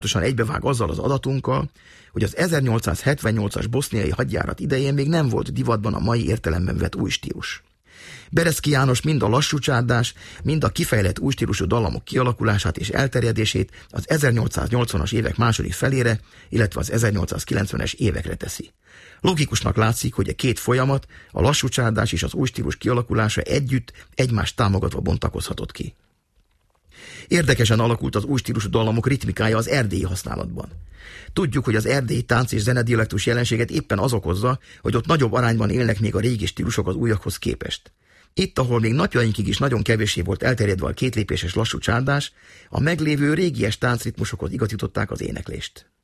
egybevág azzal az adatunkkal, hogy az 1878-as boszniai hadjárat idején még nem volt divatban a mai értelemben vett új stílus. Bereszki János mind a lassú csárdás, mind a kifejlett új stílusú dallamok kialakulását és elterjedését az 1880-as évek második felére, illetve az 1890-es évekre teszi. Logikusnak látszik, hogy a két folyamat, a lassú csárdás és az új stílus kialakulása együtt egymást támogatva bontakozhatott ki. Érdekesen alakult az új stílusú dallamok ritmikája az erdélyi használatban. Tudjuk, hogy az erdélyi tánc és zenedialektus jelenséget éppen az okozza, hogy ott nagyobb arányban élnek még a régi stílusok az újakhoz képest. Itt, ahol még napjainkig is nagyon kevéssé volt elterjedve a kétlépéses lassú csárdás, a meglévő régies táncritmusokhoz igazították az éneklést.